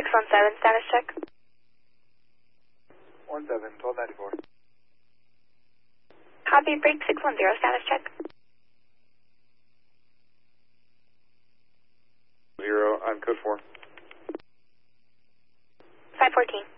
617, status check. 17, 1294. Copy, break 610, status check. 0 on code 4. 514.